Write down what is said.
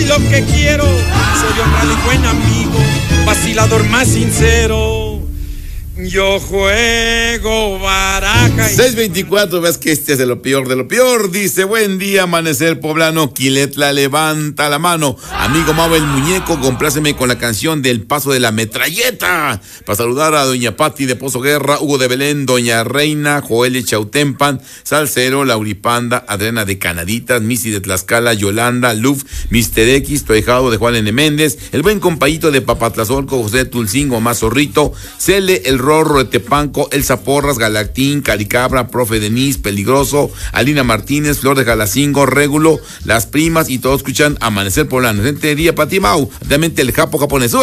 lo que quiero. Soy honrado y buen amigo, vacilador más sincero. Yo juego baraja. 624, ves que este es de lo peor. Dice, buen día, amanecer poblano. Quiletla, levanta la mano. Amigo Mau el Muñeco, compláceme con la canción del Paso de la Metralleta. Para saludar a doña Pati de Pozo Guerra, Hugo de Belén, doña Reina, Joel de Chautempan, Salcero, Lauripanda, Adriana de Canaditas, Missy de Tlaxcala, Yolanda, Luf, Mr. X, Toejado de Juan N. Méndez, el buen compayito de Papatlazolco, José Tulcingo, Mazorrito, Cele, el Rorro de Tepanco, Elsa Porras, Galactín, Caricabra, Profe Denise, Peligroso, Alina Martínez, Flor de Jalacingo, Régulo, Las Primas, y todos escuchan Amanecer Poblano. Gente de día, Pati Mau, realmente el japonés.